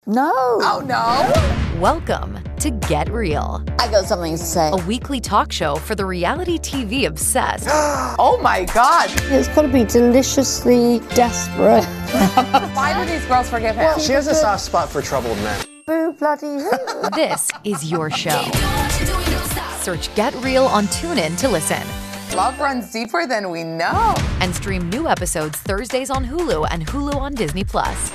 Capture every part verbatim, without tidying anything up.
No. Oh, no. Welcome to Get Real, I got something to say. a weekly talk show for the reality T V obsessed Oh, my God. It's got to be deliciously desperate. Why do these girls forgive him? She has a soft spot for troubled men. Boo bloody who. This is your show. Search Get Real on TuneIn to listen. Love runs deeper than we know. And stream new episodes Thursdays on Hulu and Hulu on Disney Plus.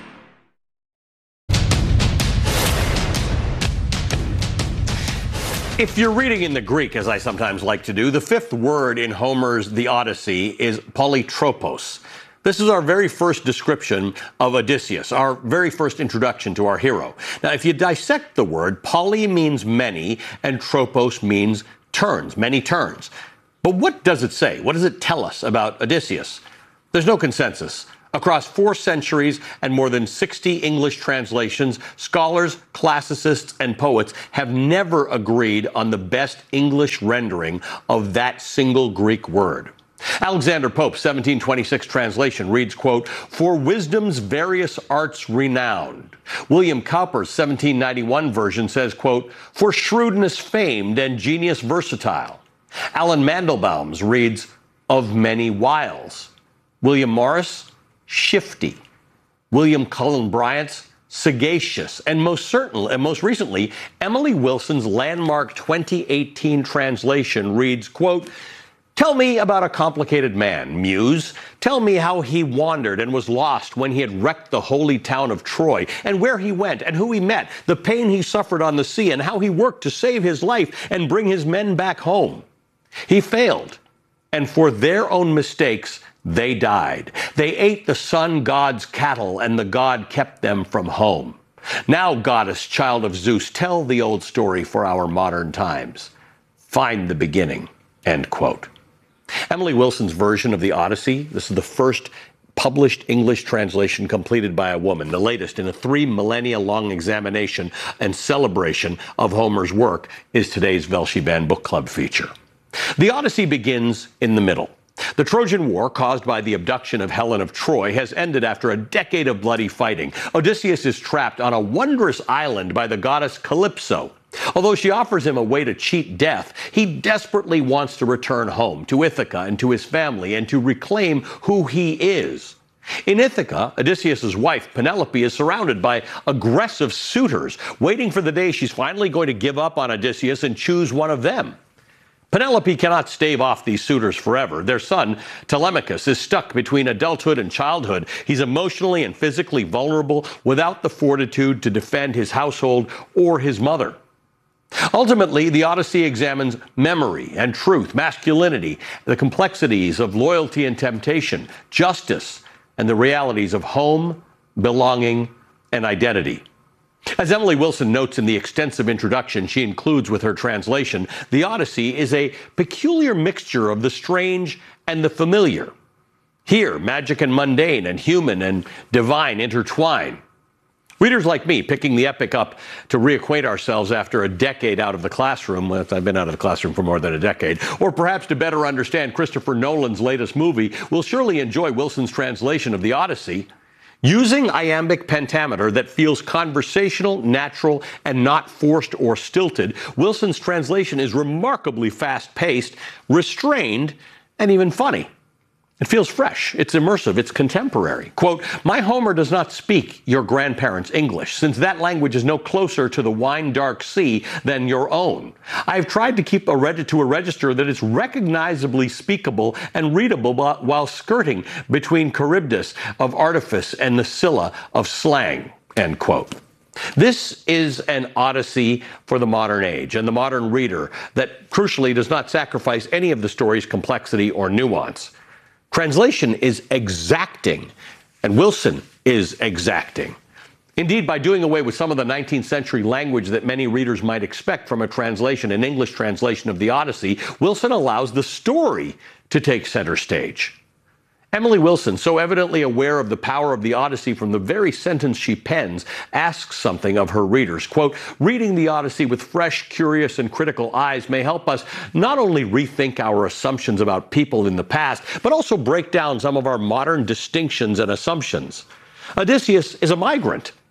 If you're reading in the Greek, as I sometimes like to do, the fifth word in Homer's The Odyssey is polytropos. This is our very first description of Odysseus, our very first introduction to our hero. Now, if you dissect the word, poly means many, and tropos means turns, many turns. But what does it say? What does it tell us about Odysseus? There's no consensus. Across four centuries and more than sixty English translations, scholars, classicists, and poets have never agreed on the best English rendering of that single Greek word. Alexander Pope's seventeen twenty-six translation reads, quote, "For wisdom's various arts renowned." William Cowper's seventeen ninety-one version says, quote, "For shrewdness famed and genius versatile." Alan Mandelbaum's reads, "Of many wiles." William Morris, shifty. William Cullen Bryant's sagacious. And most certainly, and most recently, Emily Wilson's landmark twenty eighteen translation reads, quote, "Tell me about a complicated man, Muse. Tell me how he wandered and was lost when he had wrecked the holy town of Troy, and where he went and who he met, the pain he suffered on the sea, and how he worked to save his life and bring his men back home. He failed, and for their own mistakes, they died. They ate the sun god's cattle, and the god kept them from home. Now, goddess, child of Zeus, tell the old story for our modern times. Find the beginning," end quote. Emily Wilson's version of the Odyssey, this is the first published English translation completed by a woman, the latest in a three millennia long examination and celebration of Homer's work, is today's Velshi-Band Book Club feature. The Odyssey begins in the middle. The Trojan War, caused by the abduction of Helen of Troy, has ended after a decade of bloody fighting. Odysseus is trapped on a wondrous island by the goddess Calypso. Although she offers him a way to cheat death, he desperately wants to return home to Ithaca and to his family and to reclaim who he is. In Ithaca, Odysseus' wife, Penelope, is surrounded by aggressive suitors, waiting for the day she's finally going to give up on Odysseus and choose one of them. Penelope cannot stave off these suitors forever. Their son, Telemachus, is stuck between adulthood and childhood. He's emotionally and physically vulnerable, without the fortitude to defend his household or his mother. Ultimately, the Odyssey examines memory and truth, masculinity, the complexities of loyalty and temptation, justice, and the realities of home, belonging, and identity. As Emily Wilson notes in the extensive introduction she includes with her translation, the Odyssey is a peculiar mixture of the strange and the familiar. Here, magic and mundane and human and divine intertwine. Readers like me, picking the epic up to reacquaint ourselves after a decade out of the classroom, well, I've been out of the classroom for more than a decade, or perhaps to better understand Christopher Nolan's latest movie, will surely enjoy Wilson's translation of the Odyssey. Using iambic pentameter that feels conversational, natural, and not forced or stilted, Wilson's translation is remarkably fast-paced, restrained, and even funny. It feels fresh, it's immersive, it's contemporary. Quote, "My Homer does not speak your grandparents' English, since that language is no closer to the wine-dark sea than your own. I have tried to keep a reg- to a register that is recognizably speakable and readable while skirting between Charybdis of artifice and the Scylla of slang," end quote. This is an odyssey for the modern age and the modern reader that, crucially, does not sacrifice any of the story's complexity or nuance. Translation is exacting, and Wilson is exacting. Indeed, by doing away with some of the nineteenth century language that many readers might expect from a translation, an English translation of the Odyssey, Wilson allows the story to take center stage. Emily Wilson, so evidently aware of the power of the Odyssey from the very sentence she pens, asks something of her readers. Quote, "Reading the Odyssey with fresh, curious, and critical eyes may help us not only rethink our assumptions about people in the past, but also break down some of our modern distinctions and assumptions. Odysseus is a migrant,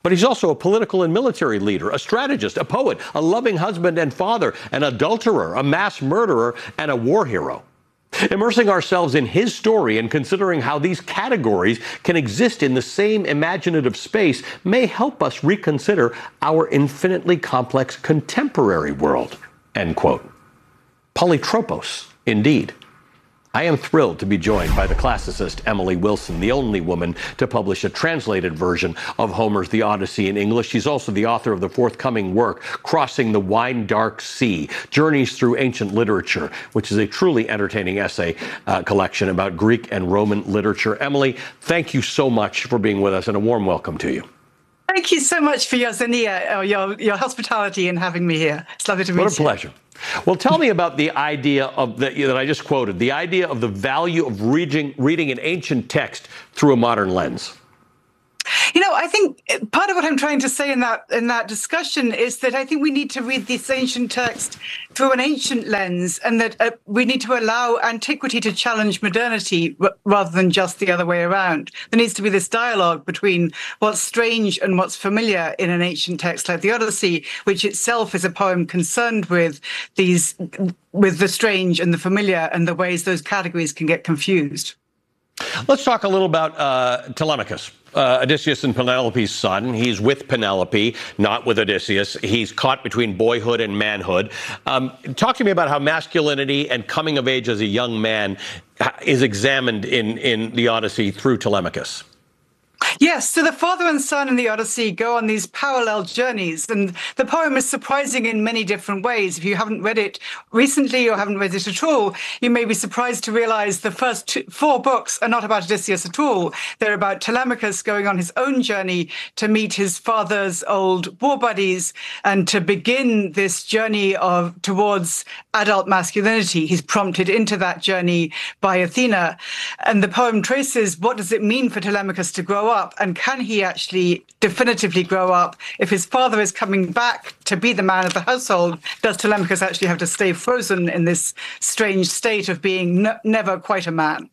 But he's also a political and military leader, a strategist, a poet, a loving husband and father, an adulterer, a mass murderer, and a war hero. Immersing ourselves in his story and considering how these categories can exist in the same imaginative space may help us reconsider our infinitely complex contemporary world. End quote. Polytropos, indeed. I am thrilled to be joined by the classicist Emily Wilson, the only woman to publish a translated version of Homer's The Odyssey in English. She's also the author of the forthcoming work, Crossing the Wine Dark Sea, Journeys Through Ancient Literature, which is a truly entertaining essay uh, collection about Greek and Roman literature. Emily, thank you so much for being with us, and a warm welcome to you. Thank you so much for your zinnia, or your, your hospitality in having me here. It's lovely to meet you. What a pleasure. Well, tell me about the idea of the, that I just quoted, the idea of the value of reading, reading an ancient text through a modern lens. You know, I think part of what I'm trying to say in that in that discussion is that I think we need to read this ancient text through an ancient lens, and that uh, we need to allow antiquity to challenge modernity r- rather than just the other way around. There needs to be this dialogue between what's strange and what's familiar in an ancient text like the Odyssey, which itself is a poem concerned with these, with the strange and the familiar and the ways those categories can get confused. Let's talk a little about uh, Telemachus. Uh, Odysseus and Penelope's son. He's with Penelope, not with Odysseus. He's caught between boyhood and manhood. Um, talk to me about how masculinity and coming of age as a young man is examined in, in the Odyssey through Telemachus. Yes, so the father and son in the Odyssey go on these parallel journeys, and the poem is surprising in many different ways. If you haven't read it recently or haven't read it at all, you may be surprised to realize the first two, four books are not about Odysseus at all. They're about Telemachus going on his own journey to meet his father's old war buddies and to begin this journey of towards adult masculinity. He's prompted into that journey by Athena, and the poem traces what does it mean for Telemachus to grow up, and can he actually definitively grow up? If his father is coming back to be the man of the household, does Telemachus actually have to stay frozen in this strange state of being n- never quite a man?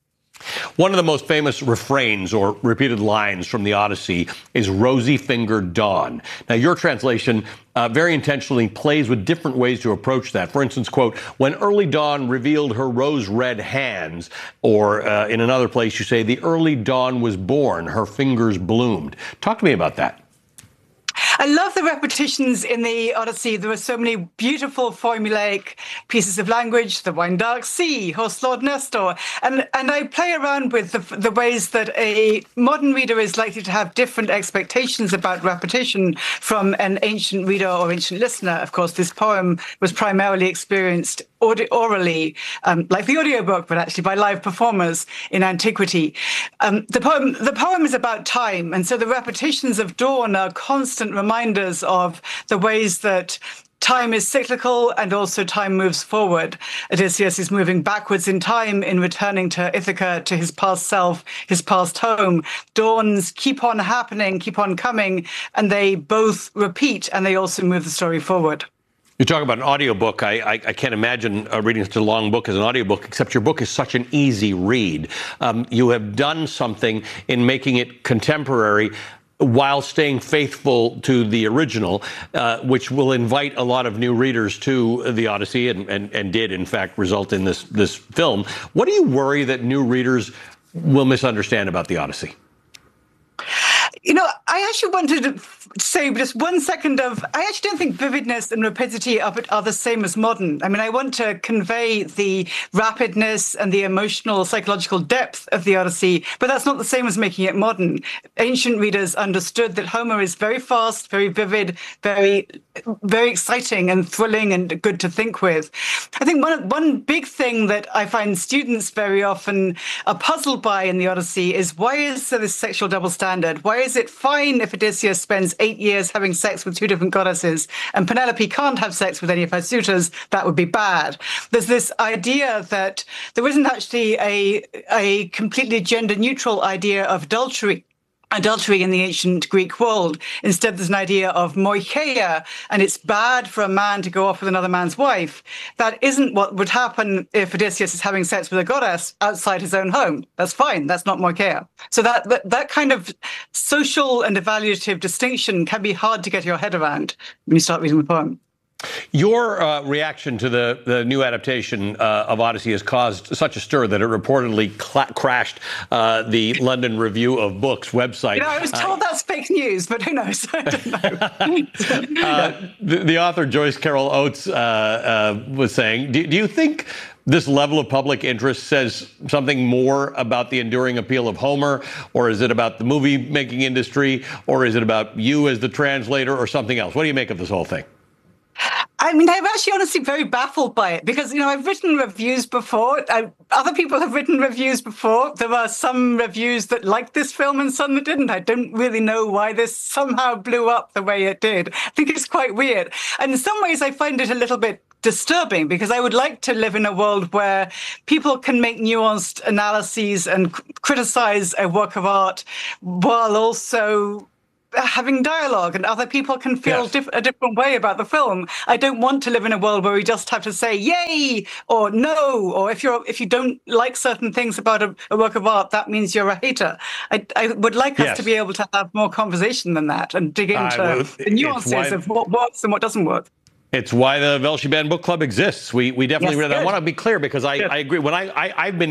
One of the most famous refrains or repeated lines from the Odyssey is rosy-fingered dawn. Now, your translation uh, very intentionally plays with different ways to approach that. For instance, quote, when early dawn revealed her rose-red hands, or uh, in another place you say, the early dawn was born, her fingers bloomed. Talk to me about that. I love the repetitions in the Odyssey. There are so many beautiful formulaic pieces of language, the wine dark sea, host Lord Nestor. And, and I play around with the, the ways that a modern reader is likely to have different expectations about repetition from an ancient reader or ancient listener. Of course, this poem was primarily experienced audi- orally, um, like the audiobook, but actually by live performers in antiquity. Um, the poem, the poem is about time, and so the repetitions of dawn are constant reminders of the ways that time is cyclical and also time moves forward. Odysseus is moving backwards in time in returning to Ithaca, to his past self, his past home. Dawns keep on happening, keep on coming, and they both repeat, and they also move the story forward. You talk about an audiobook. I, I, I can't imagine uh, reading such a long book as an audiobook, except your book is such an easy read. Um, you have done something in making it contemporary while staying faithful to the original, uh, which will invite a lot of new readers to the Odyssey, and, and, and did, in fact, result in this, this film. What do you worry that new readers will misunderstand about the Odyssey? You know, I actually wanted to say just one second of, I actually don't think vividness and rapidity are, are the same as modern. I mean, I want to convey the rapidness and the emotional, psychological depth of the Odyssey, but that's not the same as making it modern. Ancient readers understood that Homer is very fast, very vivid, very, very exciting and thrilling and good to think with. I think one, one big thing that I find students very often are puzzled by in the Odyssey is, why is there this sexual double standard? Why is it fine if Odysseus spends eight years having sex with two different goddesses and Penelope can't have sex with any of her suitors? That would be bad. There's this idea that there isn't actually a, a completely gender neutral idea of adultery adultery in the ancient Greek world. Instead, there's an idea of moicheia, and it's bad for a man to go off with another man's wife. That isn't what would happen if Odysseus is having sex with a goddess outside his own home. That's fine. That's not moicheia. So that, that, that kind of social and evaluative distinction can be hard to get your head around when you start reading the poem. Your uh, reaction to the, the new adaptation uh, of Odyssey has caused such a stir that it reportedly cla- crashed uh, the London Review of Books website. You know, I was told uh, that's fake news, but who knows? I don't know. uh, the, the author Joyce Carol Oates uh, uh, was saying, do, do you think this level of public interest says something more about the enduring appeal of Homer, or is it about the movie-making industry, or is it about you as the translator, or something else? What do you make of this whole thing? I mean, I'm actually honestly very baffled by it because, you know, I've written reviews before. I, other people have written reviews before. There are some reviews that liked this film and some that didn't. I don't really know why this somehow blew up the way it did. I think it's quite weird. And in some ways, I find it a little bit disturbing because I would like to live in a world where people can make nuanced analyses and c- criticize a work of art while also having dialogue and other people can feel yes. diff- a different way about the film. I don't want to live in a world where we just have to say yay or no, or if you're if you don't like certain things about a, a work of art, that means you're a hater. I, I would like us yes. to be able to have more conversation than that and dig into uh, well, the nuances why, of what works and what doesn't work. It's why the Welsh Band Book Club exists. We we definitely yes, read. I good. want to be clear because I, I agree. When I, I I've been